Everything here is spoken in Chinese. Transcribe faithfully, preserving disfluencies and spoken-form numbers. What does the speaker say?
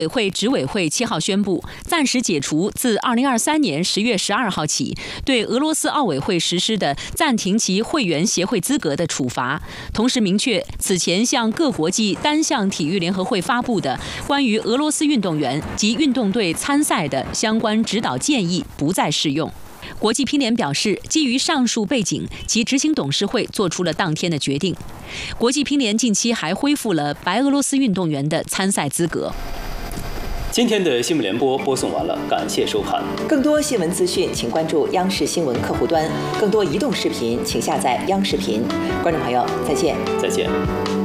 委会执委会七号宣布，暂时解除自二零二三年十月十二号起对俄罗斯奥委会实施的暂停其会员协会资格的处罚，同时明确此前向各国际单项体育联合会发布的关于俄罗斯运动员及运动队参赛的相关指导建议不再适用。国际乒联表示，基于上述背景，其执行董事会做出了当天的决定。国际乒联近期还恢复了白俄罗斯运动员的参赛资格。 今天的新闻联播播送完了，感谢收看。 更多新闻资讯，请关注央视新闻客户端；更多移动视频，请下载央视频。观众朋友，再见。 再见。